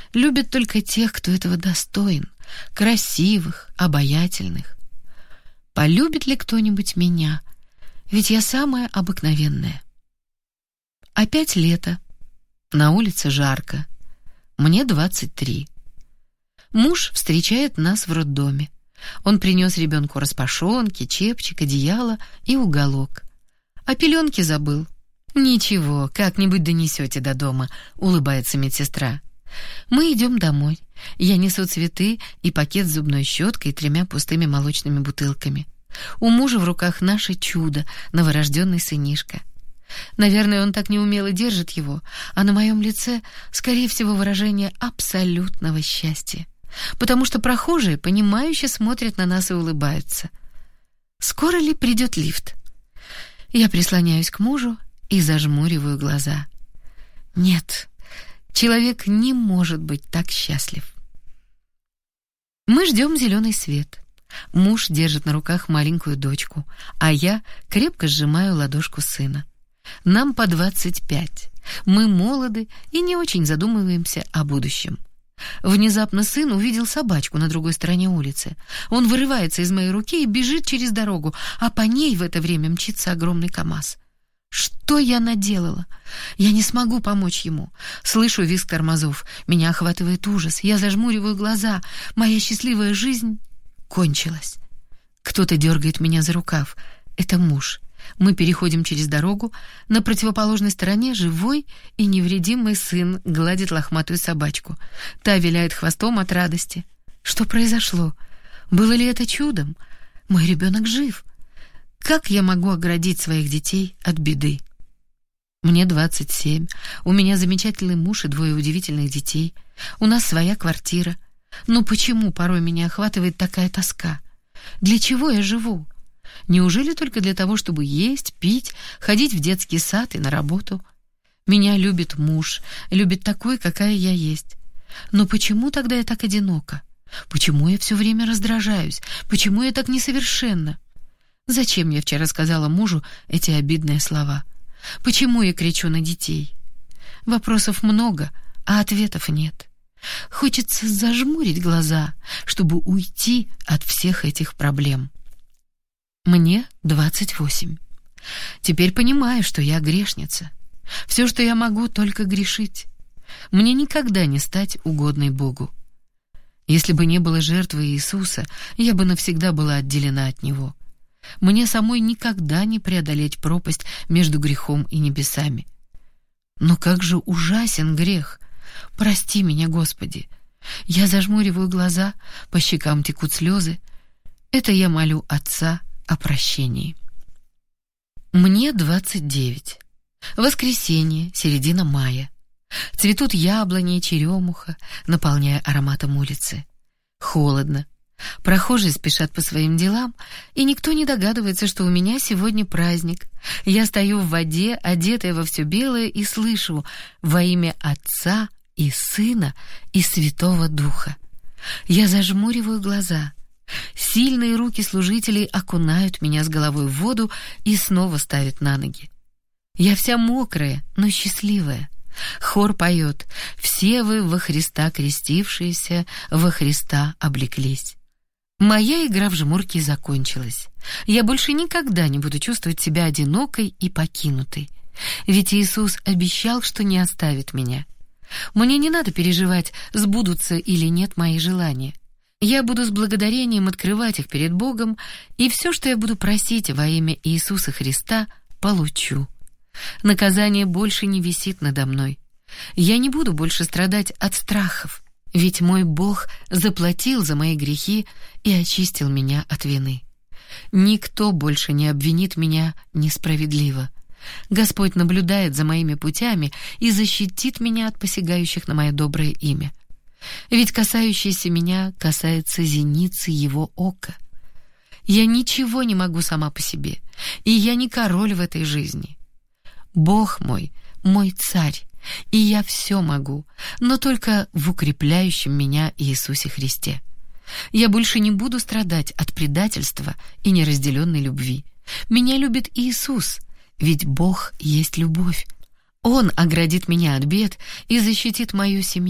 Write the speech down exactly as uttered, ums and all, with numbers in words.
любит только тех, кто этого достоин, красивых, обаятельных. Полюбит ли кто-нибудь меня? Ведь я самая обыкновенная. Опять лето. На улице жарко. Мне двадцать три. Муж встречает нас в роддоме. Он принес ребенку распашонки, чепчик, одеяло и уголок. А пеленки забыл. «Ничего, как-нибудь донесете до дома», — улыбается медсестра. Мы идем домой. Я несу цветы и пакет с зубной щеткой и тремя пустыми молочными бутылками. У мужа в руках наше чудо, новорожденный сынишка. Наверное, он так неумело держит его, а на моем лице, скорее всего, выражение абсолютного счастья, потому что прохожие, понимающе смотрят на нас и улыбаются. Скоро ли придет лифт? Я прислоняюсь к мужу и зажмуриваю глаза. Нет, человек не может быть так счастлив. Мы ждем зеленый свет. Муж держит на руках маленькую дочку, а я крепко сжимаю ладошку сына. Нам по двадцать пять. Мы молоды и не очень задумываемся о будущем. Внезапно сын увидел собачку на другой стороне улицы. Он вырывается из моей руки и бежит через дорогу, а по ней в это время мчится огромный КамАЗ. Что я наделала? Я не смогу помочь ему. Слышу визг тормозов. Меня охватывает ужас. Я зажмуриваю глаза. Моя счастливая жизнь кончилась. Кто-то дергает меня за рукав. Это муж. Мы переходим через дорогу. На противоположной стороне живой и невредимый сын гладит лохматую собачку. Та виляет хвостом от радости. Что произошло? Было ли это чудом? Мой ребенок жив. Как я могу оградить своих детей от беды? Мне двадцать семь. У меня замечательный муж и двое удивительных детей. У нас своя квартира. Но почему порой меня охватывает такая тоска? Для чего я живу? Неужели только для того, чтобы есть, пить, ходить в детский сад и на работу? Меня любит муж, любит такой, какая я есть. Но почему тогда я так одинока? Почему я все время раздражаюсь? Почему я так несовершенна? Зачем я вчера сказала мужу эти обидные слова? Почему я кричу на детей? Вопросов много, а ответов нет. Хочется зажмурить глаза, чтобы уйти от всех этих проблем. Мне двадцать восемь. Теперь понимаю, что я грешница. Все, что я могу, только грешить. Мне никогда не стать угодной Богу. Если бы не было жертвы Иисуса, я бы навсегда была отделена от Него. Мне самой никогда не преодолеть пропасть между грехом и небесами. Но как же ужасен грех! Прости меня, Господи! Я зажмуриваю глаза, по щекам текут слезы. Это я молю Отца о прощении. Мне двадцать девять. Воскресенье, середина мая. Цветут яблони и черемуха, наполняя ароматом улицы. Холодно. Прохожие спешат по своим делам, и никто не догадывается, что у меня сегодня праздник. Я стою в воде, одетая во все белое, и слышу: «Во имя Отца и Сына и Святого Духа». Я зажмуриваю глаза. Сильные руки служителей окунают меня с головой в воду и снова ставят на ноги. Я вся мокрая, но счастливая. Хор поет: «Все вы во Христа крестившиеся, во Христа облеклись». Моя игра в жмурки закончилась. Я больше никогда не буду чувствовать себя одинокой и покинутой. Ведь Иисус обещал, что не оставит меня. Мне не надо переживать, сбудутся или нет мои желания. Я буду с благодарением открывать их перед Богом, и все, что я буду просить во имя Иисуса Христа, получу. Наказание больше не висит надо мной. Я не буду больше страдать от страхов, ведь мой Бог заплатил за мои грехи и очистил меня от вины. Никто больше не обвинит меня несправедливо. Господь наблюдает за моими путями и защитит меня от посягающих на мое доброе имя. Ведь касающееся меня касается зеницы Его ока. Я ничего не могу сама по себе, и я не король в этой жизни. Бог мой, мой царь, и я все могу, но только в укрепляющем меня Иисусе Христе. Я больше не буду страдать от предательства и неразделенной любви. Меня любит Иисус, ведь Бог есть любовь. Он оградит меня от бед и защитит мою семью.